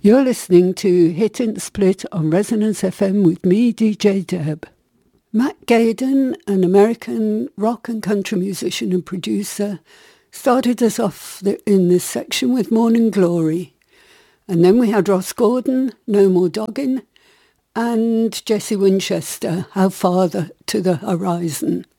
You're listening to Hit and Split on Resonance FM with me, DJ Deb. Matt Gaden, an American rock and country musician and producer, started us off in this section with Morning Glory. And then we had Ross Gordon, No More Doggin', and Jesse Winchester, How Far to the Horizon.